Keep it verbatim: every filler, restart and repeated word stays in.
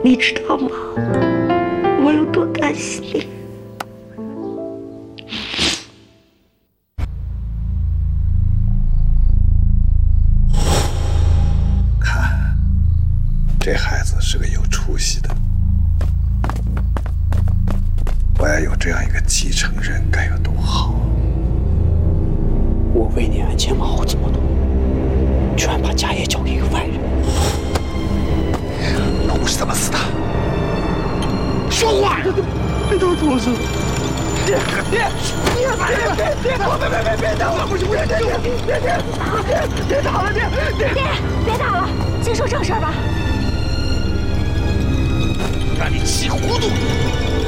你知道吗？我有多担心你。 看，这孩子是个有出息的。我要有这样一个继承人，该有多好！ 我为你鞍前马后这么多，居然把家业交给一个外人。 老吴是怎么死的？说话！ 别动我手！别别别别别别别别别别打了！不行不行！别别别别别别打了！别别别别打了，先说正事吧。 让你气糊涂！